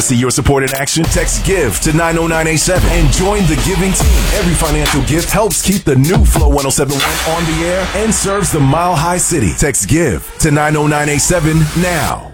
to see your support in action? Text GIVE to 90987 and join the giving team. Every financial gift helps keep the new Flow 1071 on the air and serves the Mile High City. Text GIVE to 90987 now.